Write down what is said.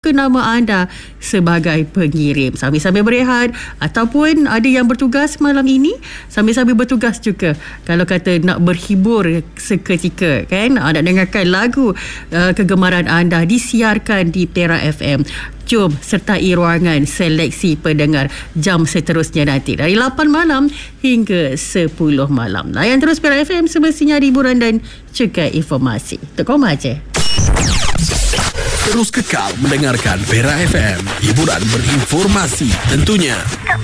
ke nama anda sebagai pengirim. Sambil-sambil berehat ataupun ada yang bertugas malam ini, sambil-sambil bertugas juga kalau kata nak berhibur seketika, kan, nak dengarkan lagu kegemaran anda disiarkan di Tera FM. Jom sertai ruangan seleksi pendengar jam seterusnya nanti dari 8 malam hingga 10 malam. Layan terus Tera FM, semestinya hiburan dan juga informasi. Tok Koma je. Terus kekal mendengarkan Pera FM, hiburan berinformasi tentunya.